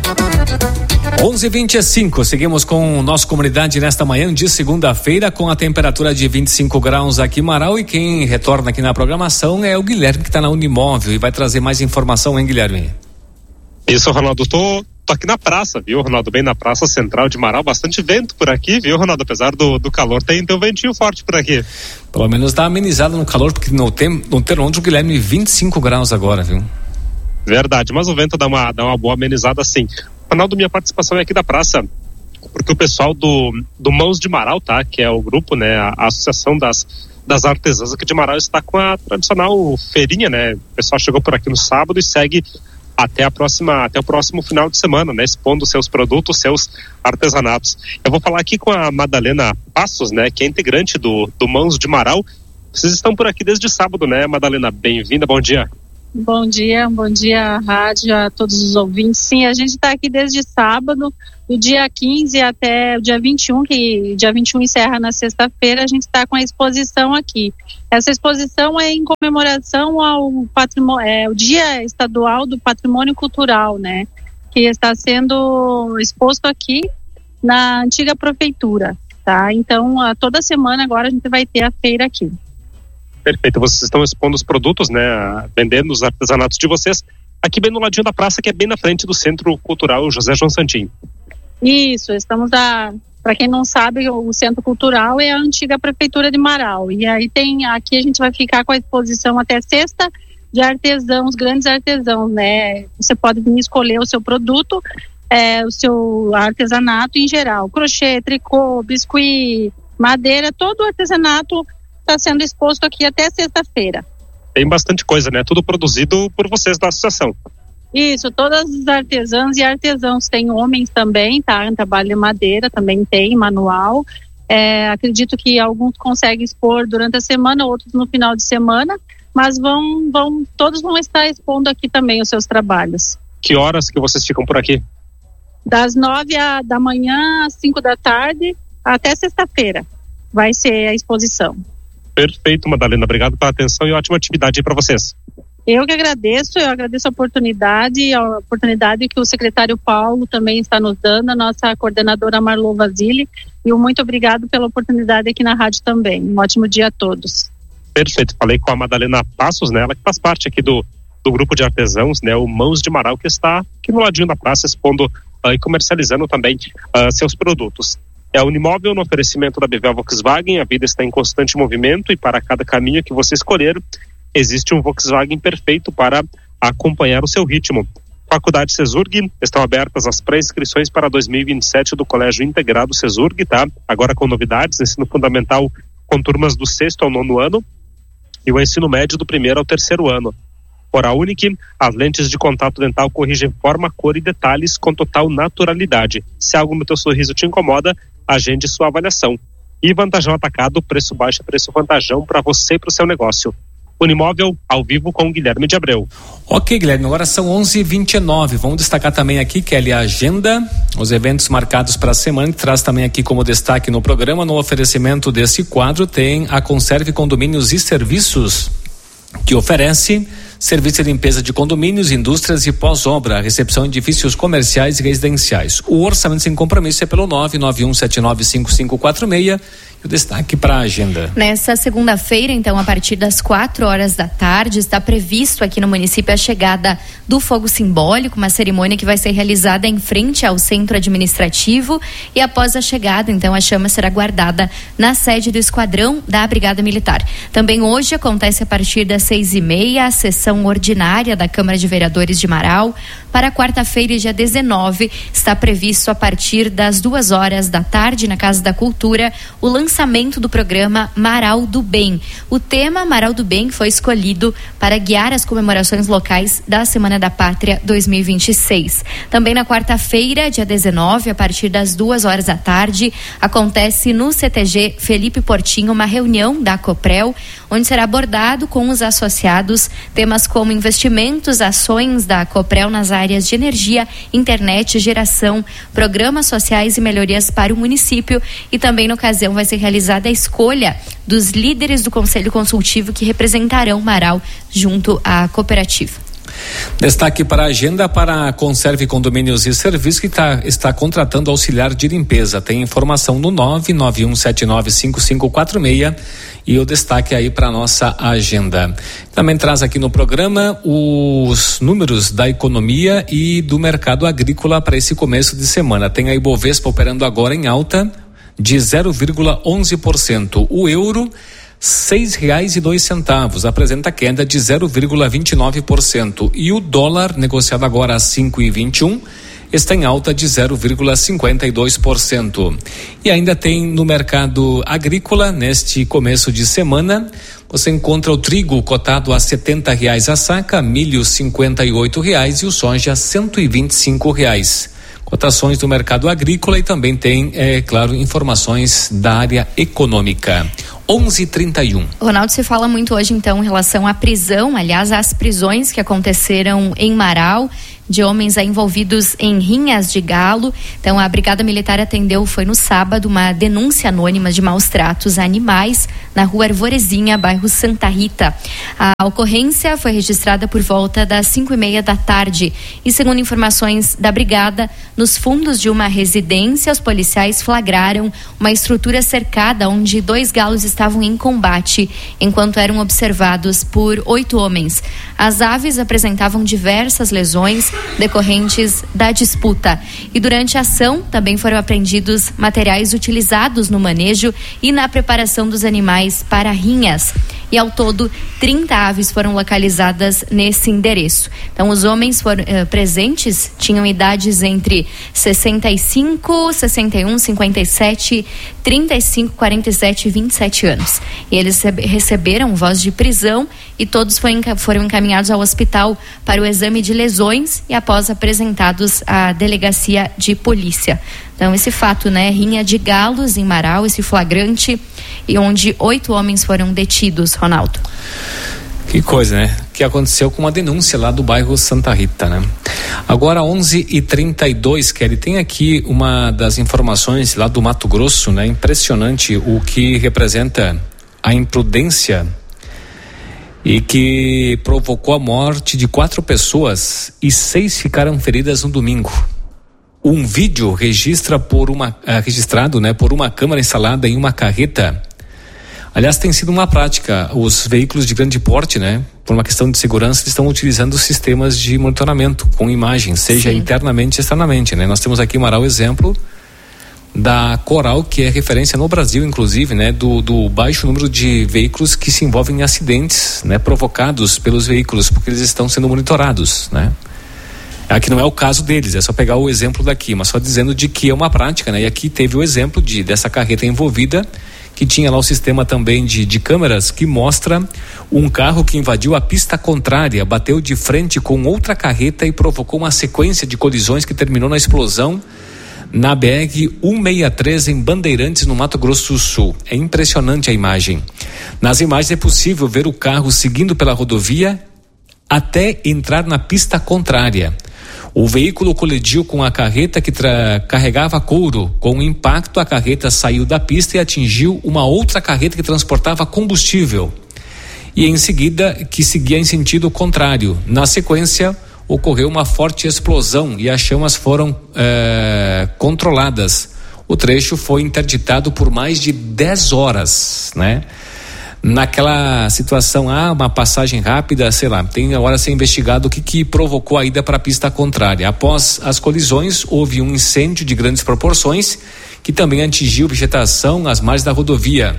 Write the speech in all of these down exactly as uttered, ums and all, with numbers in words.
onze e vinte e cinco, seguimos com nossa comunidade nesta manhã de segunda-feira com a temperatura de vinte e cinco graus aqui em Marau, e quem retorna aqui na programação é o Guilherme, que está na Unimóvel e vai trazer mais informação, hein, Guilherme? Isso, Ronaldo, tô, tô aqui na praça, viu, Ronaldo, bem na praça central de Marau, bastante vento por aqui, viu, Ronaldo, apesar do, do calor, tem, tem um ventinho forte por aqui. Pelo menos dá amenizada no calor, porque no, tem, no termômetro, Guilherme, vinte e cinco graus agora, viu? Verdade, mas o vento dá uma, dá uma boa amenizada sim. Ronaldo, minha participação é aqui da praça, porque o pessoal do, do Mãos de Marau, tá, que é o grupo, né, a, a associação das, das artesãs aqui de Marau, está com a tradicional feirinha, né, o pessoal chegou por aqui no sábado e segue até a próxima, até o próximo final de semana, né, expondo seus produtos, seus artesanatos. Eu vou falar aqui com a Madalena Passos, né, que é integrante do, do Mãos de Marau. Vocês estão por aqui desde sábado, né, Madalena? Bem-vinda, bom dia. Bom dia, bom dia à rádio, a todos os ouvintes. Sim, a gente está aqui desde sábado, do dia quinze até o dia vinte e um, que dia vinte e um encerra na sexta-feira, a gente está com a exposição aqui. Essa exposição é em comemoração ao patrimônio, é, o Dia Estadual do Patrimônio Cultural, né? Que está sendo exposto aqui na antiga prefeitura, tá? Então, a, toda semana agora a gente vai ter a feira aqui. Perfeito, vocês estão expondo os produtos, né, vendendo os artesanatos de vocês, aqui bem no ladinho da praça, que é bem na frente do Centro Cultural José João Santinho. Isso, estamos a, para quem não sabe, o Centro Cultural é a antiga Prefeitura de Marau, e aí tem, aqui a gente vai ficar com a exposição até sexta de artesãos, grandes artesãos, né, você pode vir escolher o seu produto, é, o seu artesanato em geral, crochê, tricô, biscuit, madeira, todo o artesanato está sendo exposto aqui até sexta-feira. Tem bastante coisa, né? Tudo produzido por vocês da associação. Isso, todas as artesãs e artesãos. Tem homens também, tá? Em trabalho de madeira também tem, manual. É, acredito que alguns conseguem expor durante a semana, outros no final de semana, mas vão, vão, todos vão estar expondo aqui também os seus trabalhos. Que horas que vocês ficam por aqui? Das nove a, da manhã às cinco da tarde até sexta-feira vai ser a exposição. Perfeito, Madalena, obrigado pela atenção e ótima atividade para vocês. Eu que agradeço, eu agradeço a oportunidade, a oportunidade que o secretário Paulo também está nos dando, a nossa coordenadora Marlô Vasili, e um muito obrigado pela oportunidade aqui na rádio também. Um ótimo dia a todos. Perfeito, falei com a Madalena Passos, né, ela que faz parte aqui do, do grupo de artesãos, né, o Mãos de Marau, que está aqui no ladinho da praça expondo uh, e comercializando também uh, seus produtos. É a Unimóvel no oferecimento da B V Volkswagen, a vida está em constante movimento e para cada caminho que você escolher, existe um Volkswagen perfeito para acompanhar o seu ritmo. Faculdade Cesurg, estão abertas as pré-inscrições para dois mil e vinte e sete do Colégio Integrado Cesurg, tá? Agora com novidades, ensino fundamental com turmas do sexto ao nono ano e o ensino médio do primeiro ao terceiro ano. Oral Unique, as lentes de contato dental corrigem forma, cor e detalhes com total naturalidade. Se algo no teu sorriso te incomoda, agende sua avaliação. E Vantajão Atacado, preço baixo, preço vantajão para você e para o seu negócio. Unimóvel, ao vivo com Guilherme de Abreu. Ok, Guilherme, agora são onze e vinte e nove. Vamos destacar também aqui, Kelly, a agenda, os eventos marcados para a semana, que traz também aqui como destaque no programa. No oferecimento desse quadro tem a Conserve Condomínios e Serviços, que oferece serviço de limpeza de condomínios, indústrias e pós-obra, recepção em edifícios comerciais e residenciais. O orçamento sem compromisso é pelo nove nove um sete nove cinco cinco quatro seis. E o destaque para a agenda. Nessa segunda-feira, então, a partir das quatro horas da tarde, está previsto aqui no município a chegada do fogo simbólico, uma cerimônia que vai ser realizada em frente ao centro administrativo, e após a chegada, então, a chama será guardada na sede do esquadrão da Brigada Militar. Também hoje acontece a partir das seis e meia a sessão ordinária da Câmara de Vereadores de Marau. Para quarta-feira, dia dezenove, está previsto a partir das duas horas da tarde, na Casa da Cultura, o lançamento do programa Marau do Bem. O tema Marau do Bem foi escolhido para guiar as comemorações locais da Semana da Pátria dois mil e vinte e seis. Também na quarta-feira, dia dezenove, a partir das duas horas da tarde, acontece no C T G Felipe Portinho uma reunião da Coprel, onde será abordado com os associados temas como investimentos, ações da Coprel nas áreas de energia, internet, geração, programas sociais e melhorias para o município. E também na ocasião vai ser realizada a escolha dos líderes do Conselho Consultivo que representarão Marau junto à cooperativa. Destaque para a agenda para a Conserve Condomínios e Serviços, que tá, está contratando auxiliar de limpeza. Tem informação no nove nove um sete nove cinco cinco quatro seis e o destaque aí para a nossa agenda. Também traz aqui no programa os números da economia e do mercado agrícola para esse começo de semana. Tem a Ibovespa operando agora em alta de zero vírgula onze por cento. O euro seis reais e dois centavos, apresenta queda de zero vírgula vinte e nove por cento, e o dólar, negociado agora a cinco e vinte e um, está em alta de zero vírgula cinquenta e dois por cento. E ainda tem no mercado agrícola, neste começo de semana, você encontra o trigo cotado a setenta reais a saca, milho cinquenta e oito reais e o soja cento e vinte e cinco reais. Cotações do mercado agrícola e também tem, é claro, informações da área econômica. onze e trinta e um. Ronaldo, se fala muito hoje então em relação à prisão, aliás, às prisões que aconteceram em Marau, de homens envolvidos em rinhas de galo. Então, a Brigada Militar atendeu, foi no sábado, uma denúncia anônima de maus tratos a animais na rua Arvorezinha, bairro Santa Rita. A ocorrência foi registrada por volta das cinco e meia da tarde e, segundo informações da Brigada, nos fundos de uma residência, os policiais flagraram uma estrutura cercada onde dois galos estavam em combate, enquanto eram observados por oito homens. As aves apresentavam diversas lesões decorrentes da disputa. E durante a ação também foram apreendidos materiais utilizados no manejo e na preparação dos animais para rinhas. E ao todo, trinta aves foram localizadas nesse endereço. Então, os homens foram, eh, presentes tinham idades entre sessenta e cinco, sessenta e um, cinquenta e sete, trinta e cinco, quarenta e sete e vinte e sete anos. E eles receberam voz de prisão e todos foram encaminhados ao hospital para o exame de lesões e após apresentados à delegacia de polícia. Então, esse fato, né, rinha de galos em Marau, esse flagrante, e onde oito homens foram detidos, Ronaldo. Que coisa, né? Que aconteceu com uma denúncia lá do bairro Santa Rita, né? Agora onze e trinta e dois, Kelly, tem aqui uma das informações lá do Mato Grosso, né? Impressionante o que representa a imprudência e que provocou a morte de quatro pessoas e seis ficaram feridas no domingo. Um vídeo registra por uma, uh, registrado, né, por uma câmera instalada em uma carreta. Aliás, tem sido uma prática. Os veículos de grande porte, né, por uma questão de segurança, estão utilizando sistemas de monitoramento com imagens, seja Sim. internamente e externamente, né? Nós temos aqui em Marau o exemplo da Coral, que é referência no Brasil, inclusive, né, do, do baixo número de veículos que se envolvem em acidentes, né, provocados pelos veículos, porque eles estão sendo monitorados, né? Aqui não é o caso deles, é só pegar o exemplo daqui, mas só dizendo de que é uma prática, né? E aqui teve o exemplo de, dessa carreta envolvida, que tinha lá o sistema também de, de câmeras, que mostra um carro que invadiu a pista contrária, bateu de frente com outra carreta e provocou uma sequência de colisões que terminou na explosão na B R cento e sessenta e três em Bandeirantes, no Mato Grosso do Sul. É impressionante a imagem. Nas imagens é possível ver o carro seguindo pela rodovia até entrar na pista contrária. O veículo colidiu com a carreta que tra... carregava couro. Com o impacto, a carreta saiu da pista e atingiu uma outra carreta que transportava combustível. E em seguida, que seguia em sentido contrário. Na sequência, ocorreu uma forte explosão e as chamas foram é, controladas. O trecho foi interditado por mais de dez horas, né? Naquela situação, ah, uma passagem rápida, sei lá, tem agora a ser investigado o que, que provocou a ida para a pista contrária. Após as colisões, houve um incêndio de grandes proporções que também atingiu vegetação às margens da rodovia.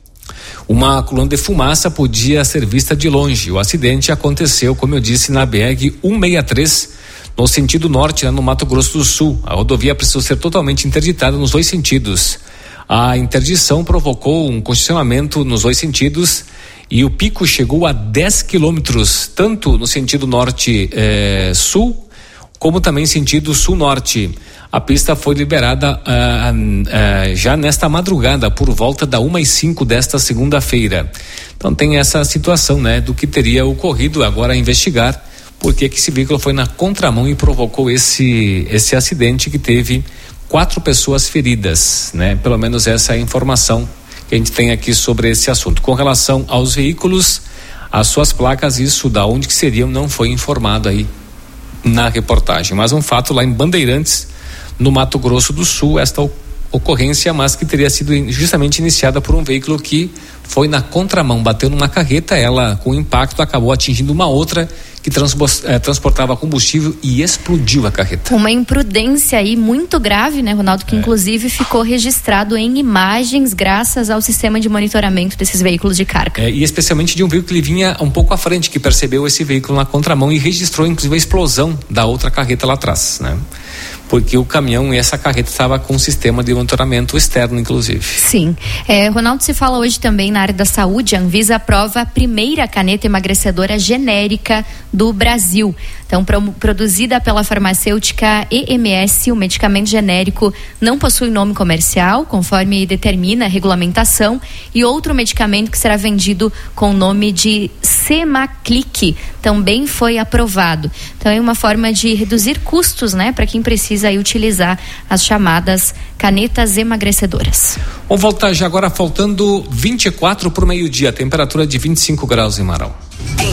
Uma coluna de fumaça podia ser vista de longe. O acidente aconteceu, como eu disse, na B R cento e sessenta e três, no sentido norte, né, no Mato Grosso do Sul. A rodovia precisou ser totalmente interditada nos dois sentidos. A interdição provocou um congestionamento nos dois sentidos e o pico chegou a dez quilômetros, tanto no sentido norte-sul, eh, como também sentido sul-norte. A pista foi liberada ah, ah, já nesta madrugada, por volta da uma e cinco desta segunda-feira. Então tem essa situação, né, do que teria ocorrido, agora a investigar por que esse veículo foi na contramão e provocou esse, esse acidente que teve quatro pessoas feridas, né? Pelo menos essa é a informação que a gente tem aqui sobre esse assunto. Com relação aos veículos, as suas placas. Isso da onde que seriam não foi informado aí na reportagem, mas um fato lá em Bandeirantes, no Mato Grosso do Sul, esta ocorrência, mas que teria sido justamente iniciada por um veículo que foi na contramão, bateu numa carreta, ela com impacto acabou atingindo uma outra que transportava combustível e explodiu a carreta. Uma imprudência aí muito grave, né, Ronaldo, que é. inclusive ficou registrado em imagens graças ao sistema de monitoramento desses veículos de carga. É, e especialmente de um veículo que vinha um pouco à frente, que percebeu esse veículo na contramão e registrou inclusive a explosão da outra carreta lá atrás, né? Porque o caminhão e essa carreta estava com um sistema de monitoramento externo, inclusive. Sim. É, Ronaldo, se fala hoje também na área da saúde. A Anvisa aprova a primeira caneta emagrecedora genérica do Brasil. Então, pro, produzida pela farmacêutica E M S, o medicamento genérico não possui nome comercial, conforme determina a regulamentação, e outro medicamento que será vendido com o nome de Semaclic também foi aprovado. Então, é uma forma de reduzir custos, né, para quem precisa aí utilizar as chamadas canetas emagrecedoras. Vamos voltar já agora, faltando vinte e quatro para o meio-dia, temperatura de vinte e cinco graus em Marau.